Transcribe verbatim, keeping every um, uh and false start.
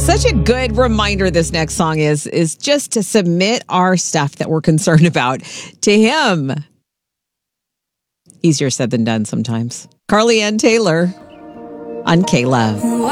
Such a good reminder this next song is, is just to submit our stuff that we're concerned about to him. Easier said than done sometimes. Carly Ann Taylor on K-Love.